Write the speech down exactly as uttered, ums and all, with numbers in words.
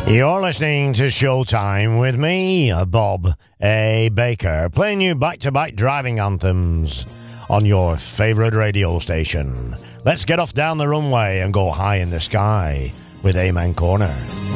You're listening to Showtime with me, Bob A. Baker, playing you back-to-back driving anthems on your favorite radio station. Let's get off down the runway and go high in the sky with Amen Corner.